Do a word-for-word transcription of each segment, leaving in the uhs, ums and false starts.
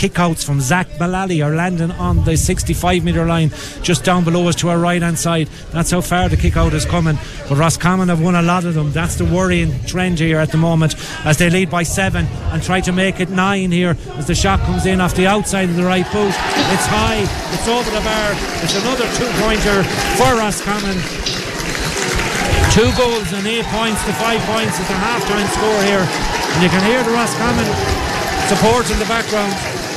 kickouts from Zach Mullally are landing on the sixty-five metre line just down below us to our right hand side. That's how far the kick out is coming. But Roscommon have won a lot of them. That's the worrying trend here at the moment, as they lead by seven and try to make it nine here as the shot comes in off the outside of the right post. It's high, it's over the bar. It's another two pointer for Roscommon. Two goals and eight points to five points is the half time score here, and you can hear the Roscommon support in the background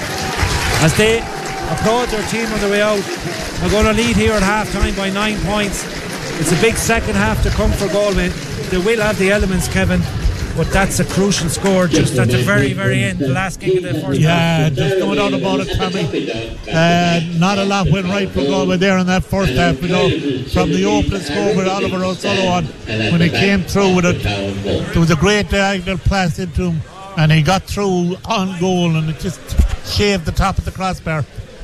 as they applaud their team on the way out. They're going to lead here at half time by nine points. It's a big second half to come for Galway. They will have the elements, Kevin, but that's a crucial score just at the very, very end, the last kick of the first yeah, half. Yeah, there's no doubt about it, Tommy. Uh, not a lot went right for Galway there in that first half. You know, from the opening score with Oliver O'Sullivan, when he came through with it, there was a great diagonal pass into him, and he got through on goal, and it just shaved the top of the crossbar.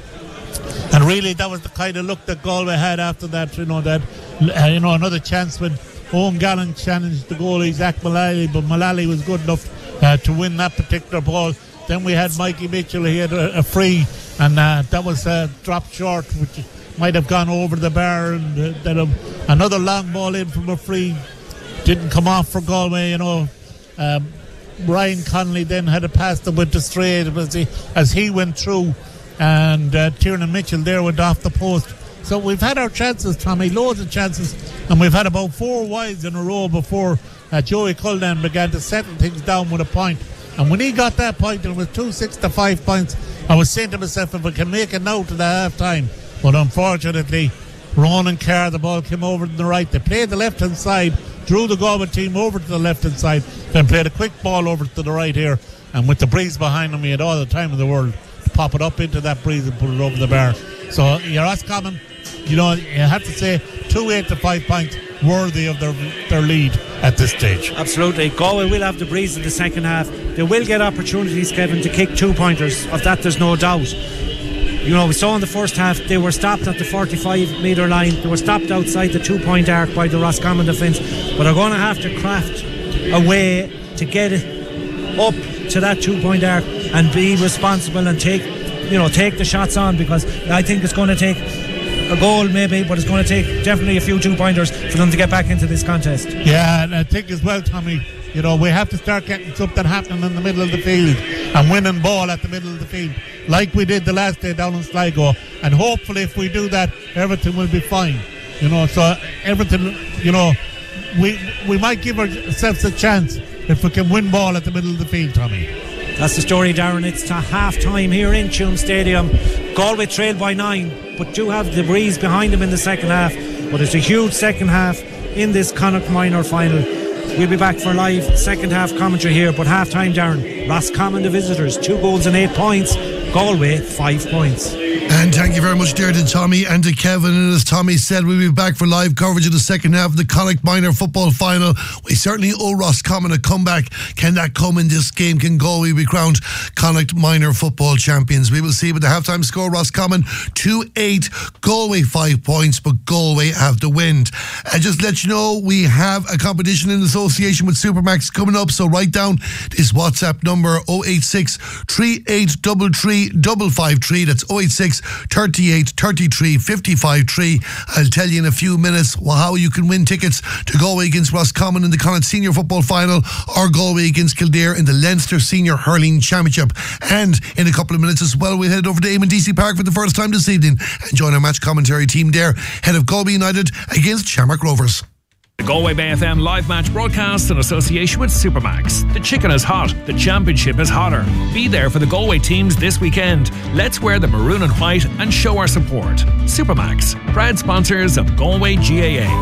And really, that was the kind of look that Galway had after that. You know, that uh, you know, another chance when Owen Gallen challenged the goalie Zach Mullally, but Mullally was good enough uh, to win that particular ball. Then we had Mikey Mitchell. He had a, a free, and uh, that was uh, dropped short, which might have gone over the bar. And uh, then uh, another long ball in from a free didn't come off for Galway. You know, um, Ryan Connolly then had a pass that went straight as he, as he went through, and uh, Tiernan Mitchell there went off the post. So we've had our chances, Tommy, loads of chances, and we've had about four wides in a row before uh, Joey Cullen began to settle things down with a point. And when he got that point, and it was two six to five points, I was saying to myself, if I can make it now to the half time. But unfortunately, Ronan Carr, the ball came over to the right. They played the left hand side, drew the Galway team over to the left hand side, then played a quick ball over to the right here, and with the breeze behind him, he had all the time in the world to pop it up into that breeze and put it over the bar. So you're Roscommon, you know, you have to say two eight to five points worthy of their their lead at this stage. Absolutely. Galway will have the breeze in the second half. They will get opportunities, Kevin, to kick two pointers. Of that there's no doubt. You know, we saw in the first half they were stopped at the forty-five metre line. They were stopped outside the two point arc by the Roscommon defence, but are going to have to craft a way to get it up to that two point arc and be responsible and take, you know, take the shots on, because I think it's going to take a goal maybe, but it's going to take definitely a few two pointers for them to get back into this contest. Yeah, and I think as well, Tommy, you know, we have to start getting something happening in the middle of the field and winning ball at the middle of the field like we did the last day down in Sligo, and hopefully if we do that, everything will be fine. You know, so everything, you know, we we might give ourselves a chance if we can win ball at the middle of the field, Tommy. That's the story, Darren. It's to half time here in Tuam Stadium. Galway trail by nine, but do have the breeze behind them in the second half. But it's a huge second half in this Connacht Minor final. We'll be back for live second half commentary here. But half time, Darren, Roscommon the visitors, two goals and eight points. Galway five points. And thank you very much there to Tommy and to Kevin. And as Tommy said, we'll be back for live coverage of the second half of the Connacht Minor football final. We certainly owe Roscommon a comeback. Can that come in this game? Can Galway be crowned Connacht Minor football champions? We will see. With the halftime score, Roscommon two eight, Galway five points, but Galway have the wind. And just let you know, we have a competition in association with Supermax coming up, so write down this WhatsApp number oh eight six, three eight three three, five five three. That's oh eight six, thirty-eight, thirty-three, fifty-five three. I'll tell you in a few minutes how you can win tickets to Galway against Roscommon in the Connacht Senior Football Final, or Galway against Kildare in the Leinster Senior Hurling Championship. And in a couple of minutes as well, we'll head over to Eamon D C Park for the first time this evening and join our match commentary team there, head of Galway United against Shamrock Rovers. The Galway Bay F M live match broadcast in association with Supermax. The chicken is hot, the championship is hotter. Be there for the Galway teams this weekend. Let's wear the maroon and white and show our support. Supermax, proud sponsors of Galway G A A.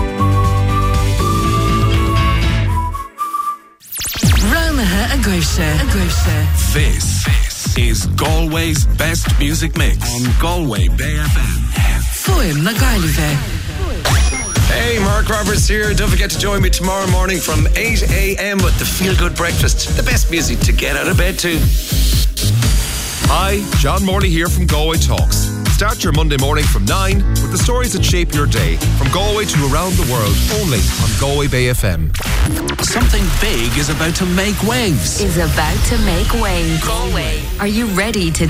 Romaha Agosha. Agosha. This, this is Galway's best music mix on Galway Bay F M. Foim na Gailve. Hey, Mark Roberts here. Don't forget to join me tomorrow morning from eight a.m. with the Feel Good Breakfast. The best music to get out of bed to. Hi, John Morley here from Galway Talks. Start your Monday morning from nine with the stories that shape your day, from Galway to around the world, only on Galway Bay F M. Something big is about to make waves. Is about to make waves. Galway. Are you ready to